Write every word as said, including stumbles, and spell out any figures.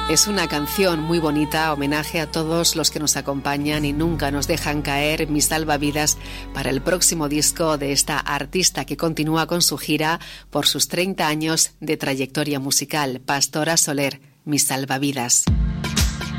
Es una canción muy bonita, homenaje a todos los que nos acompañan y nunca nos dejan caer, mis salvavidas, para el próximo disco de esta artista que continúa con su gira por sus treinta años de trayectoria musical, Pastora Soler, mis salvavidas.